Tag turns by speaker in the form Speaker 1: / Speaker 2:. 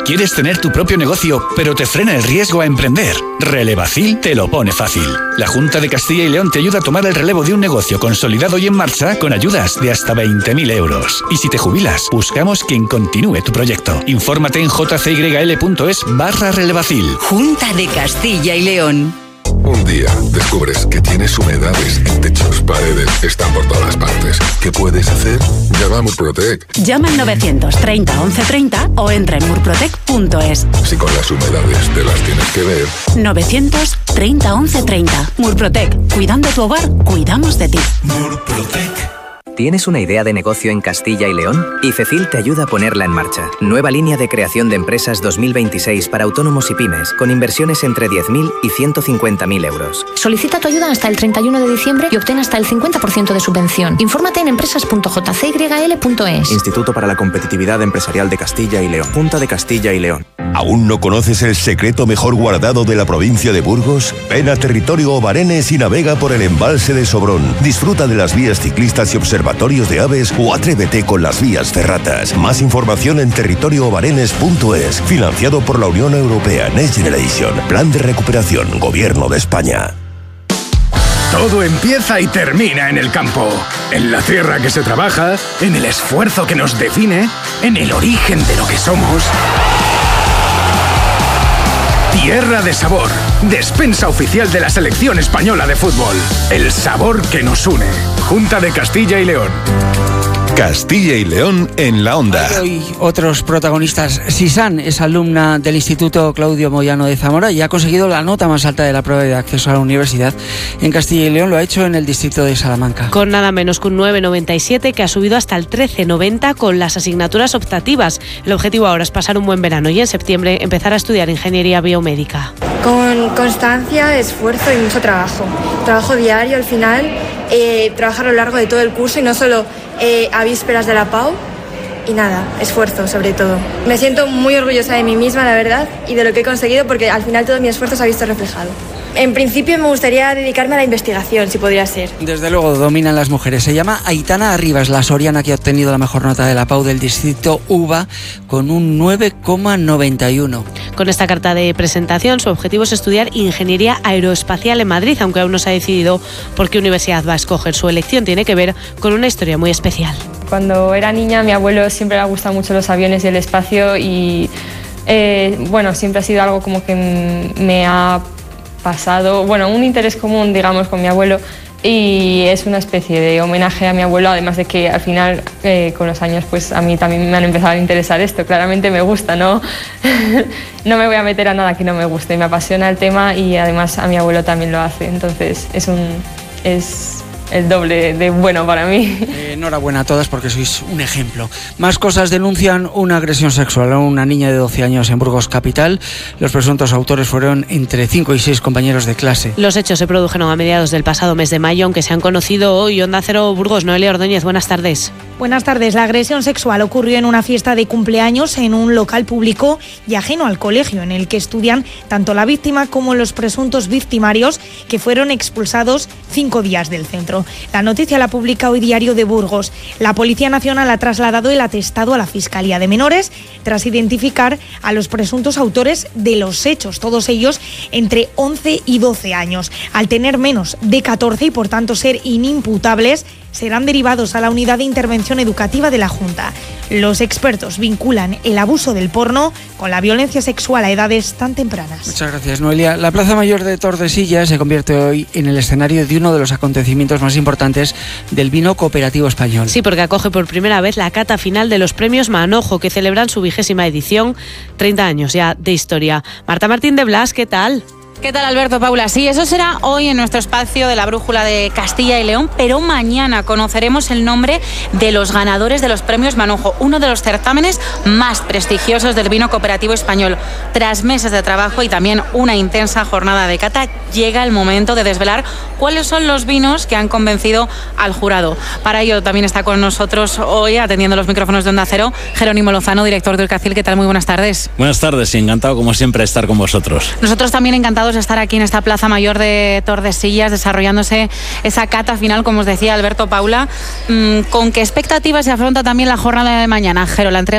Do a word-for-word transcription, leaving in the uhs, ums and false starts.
Speaker 1: ¿Quieres tener tu propio negocio, pero te frena el riesgo a emprender? Relevacil te lo pone fácil. La Junta de Castilla y León te ayuda a tomar el relevo de un negocio consolidado y en marcha con ayudas de hasta veinte mil euros. Y si te jubilas, buscamos quien continúe tu proyecto. Infórmate en jcyl.es barra Relevacil.
Speaker 2: Junta de Castilla y León.
Speaker 3: Un día descubres que tienes humedades en techos, paredes, están por todas partes. ¿Qué puedes hacer? Llama a Murprotec.
Speaker 4: Llama al novecientos treinta once treinta o entra en murprotec punto es.
Speaker 3: Si con las humedades te las tienes que ver.
Speaker 4: novecientos treinta once treinta. Murprotec. Cuidando tu hogar, cuidamos de ti.
Speaker 5: Murprotec. ¿Tienes una idea de negocio en Castilla y León? IFECIL te ayuda a ponerla en marcha. Nueva línea de creación de empresas dos mil veintiséis para autónomos y pymes, con inversiones entre diez mil y ciento cincuenta mil euros.
Speaker 6: Solicita tu ayuda hasta el treinta y uno de diciembre y obtén hasta el cincuenta por ciento de subvención. Infórmate en empresas punto j c y l punto es.
Speaker 7: Instituto para la Competitividad Empresarial de Castilla y León. Junta de Castilla y León.
Speaker 8: ¿Aún no conoces el secreto mejor guardado de la provincia de Burgos? Ven a Territorio Obarenes y navega por el embalse de Sobrón. Disfruta de las vías ciclistas y observatorios de aves o atrévete con las vías ferratas. Más información en territorio obarenes punto es. Financiado por la Unión Europea Next Generation. Plan de recuperación. Gobierno de España.
Speaker 9: Todo empieza y termina en el campo, en la tierra que se trabaja, en el esfuerzo que nos define, en el origen de lo que somos. Tierra de Sabor, despensa oficial de la selección española de fútbol. El sabor que nos une. Junta de Castilla y León.
Speaker 1: Castilla y León en la onda.
Speaker 10: Hoy otros protagonistas. Sisan es alumna del Instituto Claudio Moyano de Zamora y ha conseguido la nota más alta de la prueba de acceso a la universidad en Castilla y León. Lo ha hecho en el distrito de Salamanca.
Speaker 11: Con nada menos que un nueve coma noventa y siete, que ha subido hasta el trece coma noventa con las asignaturas optativas. El objetivo ahora es pasar un buen verano y en septiembre empezar a estudiar ingeniería biomédica.
Speaker 12: Con constancia, esfuerzo y mucho trabajo. Trabajo diario al final, eh, trabajar a lo largo de todo el curso y no solo eh, a vísperas de la P A U. Y nada, esfuerzo sobre todo. Me siento muy orgullosa de mí misma, la verdad, y de lo que he conseguido porque al final todo mi esfuerzo se ha visto reflejado. En principio me gustaría dedicarme a la investigación, si podría ser.
Speaker 10: Desde luego dominan las mujeres. Se llama Aitana Arribas, la soriana que ha obtenido la mejor nota de la P A U del distrito U B A con un nueve coma noventa y uno.
Speaker 11: Con esta carta de presentación, su objetivo es estudiar Ingeniería Aeroespacial en Madrid, aunque aún no se ha decidido por qué universidad va a escoger. Su elección tiene que ver con una historia muy especial.
Speaker 13: Cuando era niña, a mi abuelo siempre le ha gustado mucho los aviones y el espacio y eh, bueno, siempre ha sido algo como que me ha pasado, bueno, un interés común, digamos, con mi abuelo, y es una especie de homenaje a mi abuelo, además de que al final, eh, con los años, pues a mí también me han empezado a interesar esto. Claramente me gusta, ¿no? No me voy a meter a nada que no me guste, me apasiona el tema y además a mi abuelo también lo hace, entonces es un... es el doble de bueno para mí.
Speaker 10: Eh, enhorabuena a todas porque sois un ejemplo. Más cosas. Denuncian una agresión sexual a una niña de doce años en Burgos capital. Los presuntos autores fueron entre cinco y seis compañeros de clase.
Speaker 11: Los hechos se produjeron a mediados del pasado mes de mayo, aunque se han conocido hoy. Onda Cero Burgos, Noelia Ordóñez, buenas tardes.
Speaker 14: Buenas tardes. La agresión sexual ocurrió en una fiesta de cumpleaños en un local público y ajeno al colegio, en el que estudian tanto la víctima como los presuntos victimarios, que fueron expulsados cinco días del centro. La noticia la publica hoy Diario de Burgos. La Policía Nacional ha trasladado el atestado a la Fiscalía de Menores tras identificar a los presuntos autores de los hechos, todos ellos entre once y doce años. Al tener menos de catorce y por tanto ser inimputables, serán derivados a la Unidad de Intervención Educativa de la Junta. Los expertos vinculan el abuso del porno con la violencia sexual a edades tan tempranas.
Speaker 10: Muchas gracias, Noelia. La Plaza Mayor de Tordesillas se convierte hoy en el escenario de uno de los acontecimientos más importantes del vino cooperativo español.
Speaker 11: Sí, porque acoge por primera vez la cata final de los premios Manojo, que celebran su vigésima edición, treinta años ya de historia. Marta Martín de Blas, ¿qué tal?
Speaker 15: ¿Qué tal, Alberto, Paula? Sí, eso será hoy en nuestro espacio de la Brújula de Castilla y León, pero mañana conoceremos el nombre de los ganadores de los premios Manojo, uno de los certámenes más prestigiosos del vino cooperativo español. Tras meses de trabajo y también una intensa jornada de cata, llega el momento de desvelar cuáles son los vinos que han convencido al jurado. Para ello también está con nosotros hoy, atendiendo los micrófonos de Onda Cero, Jerónimo Lozano, director del Cacil. ¿Qué tal? Muy buenas tardes.
Speaker 16: Buenas tardes y encantado, como siempre, de estar con vosotros.
Speaker 15: Nosotros también encantados de estar aquí en esta Plaza Mayor de Tordesillas, desarrollándose esa cata final, como os decía Alberto, Paula. ¿Con qué expectativas se afronta también la jornada de mañana, Jero? La entrega